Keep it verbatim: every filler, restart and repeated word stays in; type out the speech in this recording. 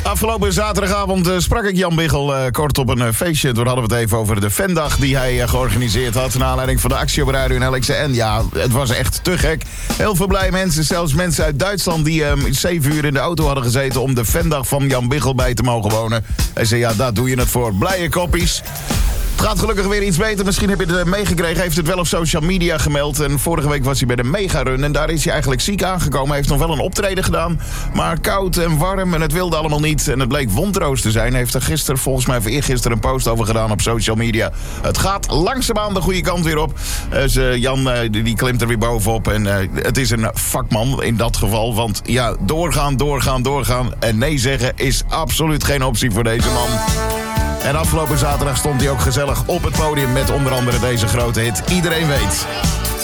Afgelopen zaterdagavond uh, sprak ik Jan Biggel uh, kort op een uh, feestje. Toen hadden we het even over de Vendag die hij uh, georganiseerd had. Naar aanleiding van de actie op Radio en L X N. Ja, het was echt te gek. Heel veel blije mensen, zelfs mensen uit Duitsland die uh, zeven uur in de auto hadden gezeten om de Vendag van Jan Biggel bij te mogen wonen. Hij zei, ja, daar doe je het voor. Blije koppies. Het gaat gelukkig weer iets beter. Misschien heb je het meegekregen. Hij heeft het wel op social media gemeld. En vorige week was hij bij de Megarun. En daar is hij eigenlijk ziek aangekomen. Hij heeft nog wel een optreden gedaan. Maar koud en warm. En het wilde allemaal niet. En het bleek wondroos te zijn. Hij heeft er gisteren, volgens mij of eergisteren, een post over gedaan op social media. Het gaat langzaamaan de goede kant weer op. Dus uh, Jan uh, die klimt er weer bovenop. En uh, het is een vakman in dat geval. Want ja, doorgaan, doorgaan, doorgaan. En nee zeggen is absoluut geen optie voor deze man. En afgelopen zaterdag stond hij ook gezellig op het podium met onder andere deze grote hit. Iedereen weet.